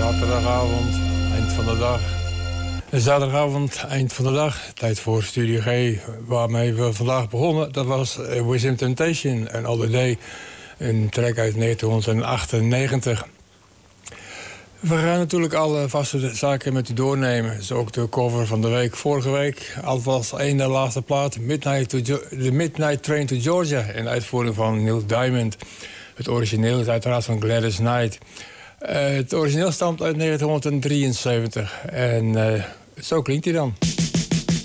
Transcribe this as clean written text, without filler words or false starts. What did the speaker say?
zaterdagavond, eind van de dag. Zaterdagavond, eind van de dag, tijd voor Studio G, waarmee we vandaag begonnen. Dat was Within Temptation en All The Day, een track uit 1998. We gaan natuurlijk alle vaste zaken met u doornemen. Zo ook de cover van de week. Vorige week alvast één de laatste plaat, The Midnight Train to Georgia, in uitvoering van Neil Diamond. Het origineel is uiteraard van Gladys Knight. Het origineel stamt uit 1973 en zo klinkt hij dan.